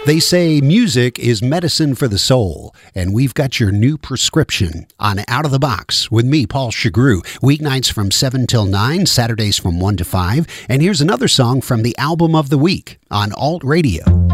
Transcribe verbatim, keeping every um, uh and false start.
They say music is medicine for the soul, and we've got your new prescription on Out of the Box with me, Paul Chagru. Weeknights from seven till nine, Saturdays from one to five. And here's another song from the album of the week on Alt Radio.